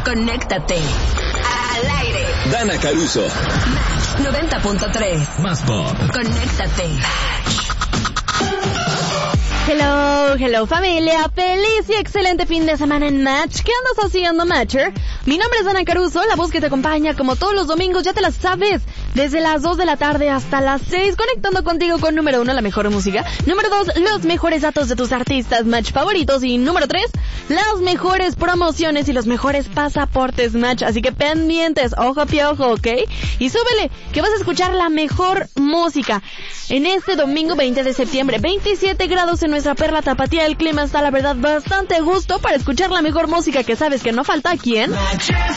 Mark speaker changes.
Speaker 1: Conéctate. Al aire.
Speaker 2: Dana Caruso.
Speaker 1: Match 90.3.
Speaker 2: Más pop.
Speaker 1: Conéctate.
Speaker 3: Hello familia, feliz y excelente fin de semana en Match. ¿Qué andas haciendo, Matcher? Mi nombre es Dana Caruso, la voz que te acompaña como todos los domingos, ya te la sabes, desde las 2 de la tarde hasta las 6, conectando contigo con número 1, la mejor música, número 2, los mejores datos de tus artistas Match favoritos, y número 3, las mejores promociones y los mejores pasaportes Match, así que pendientes, ojo piojo, ¿ok? Y súbele, que vas a escuchar la mejor música en este domingo 20 de septiembre, 27 grados en nuestra perla tapatía, el clima está la verdad bastante a gusto para escuchar la mejor música que sabes que no falta aquí en